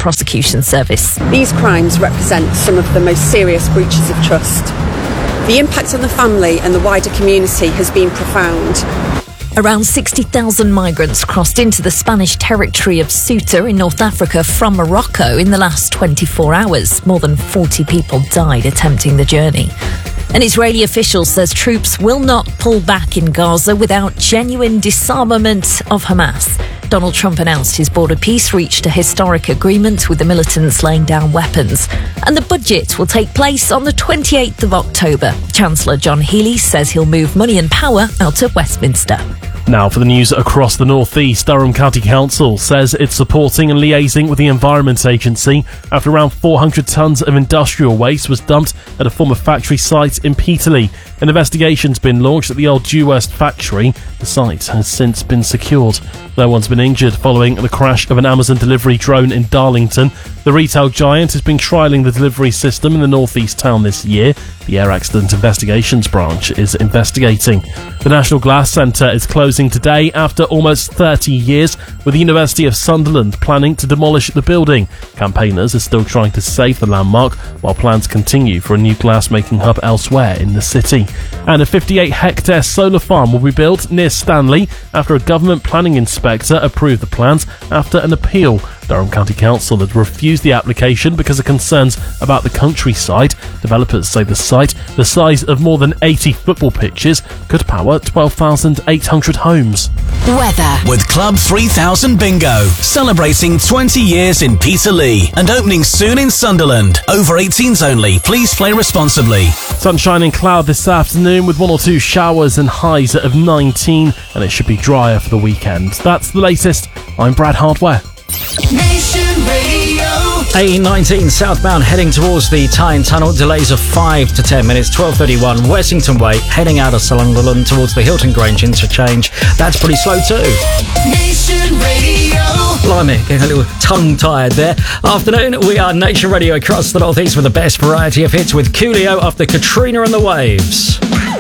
Prosecution Service. These crimes represent some of the most serious breaches of trust. The impact on the family and the wider community has been profound. Around 60,000 migrants crossed into the Spanish territory of Ceuta in North Africa from Morocco in the last 24 hours. More than 40 people died attempting the journey. An Israeli official says troops will not pull back in Gaza without genuine disarmament of Hamas. Donald Trump announced his border peace reached a historic agreement with the militants laying down weapons. And the budget will take place on the 28th of October. Chancellor John Healey says he'll move money and power out of Westminster. Now for the news across the North East. Durham County Council says it's supporting and liaising with the Environment Agency after around 400 tonnes of industrial waste was dumped at a former factory site in Peterlee. An investigation's been launched at the old Due West factory. The site has since been secured. No one's been injured following the crash of an Amazon delivery drone in Darlington. The retail giant has been trialling the delivery system in the northeast town this year. The Air Accident Investigations Branch is investigating. The National Glass Centre is closing today after almost 30 years, with the University of Sunderland planning to demolish the building. Campaigners are still trying to save the landmark, while plans continue for a new glass-making hub elsewhere in the city. And a 58-hectare solar farm will be built near Stanley after a government planning inspector approved the plans after an appeal. Durham County Council had refused the application because of concerns about the countryside. Developers say the site, the size of more than 80 football pitches, could power 12,800 homes. Weather with Club 3000 Bingo, celebrating 20 years in Peterlee and opening soon in Sunderland. Over 18s only. Please play responsibly. Sunshine and cloud this afternoon with 1 or 2 showers and highs of 19, and it should be drier for the weekend. That's the latest. I'm Brad Hardware. Nation Radio. A19 southbound heading towards the Tyne Tunnel. Delays of 5 to 10 minutes. 12:31 Wessington Way heading out of Sunderland towards the Hilton Grange interchange. That's pretty slow too. Nation Radio. Blimey, getting a little tongue-tied there. Afternoon, we are Nation Radio across the North East with the best variety of hits with Coolio after Katrina and the Waves.